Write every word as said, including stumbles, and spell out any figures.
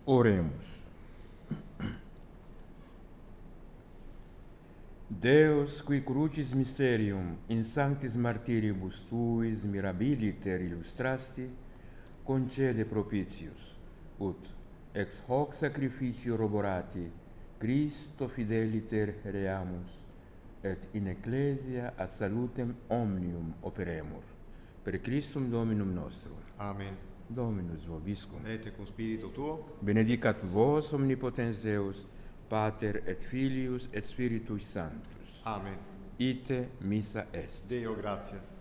Oremus. Deus, qui crucis mysterium in sanctis martiribus tuis mirabiliter illustrasti, concede propitius, ut ex hoc sacrificio roborati Christo fideliter reamus, et in ecclesia ad salutem omnium operemur. Per Christum Dominum nostrum. Amen. Dominus vobiscum. Et cum spiritu tuo. Benedicat vos omnipotens Deus, Pater et Filius et Spiritus Sanctus. Amen. Ite missa est. Deo gratia.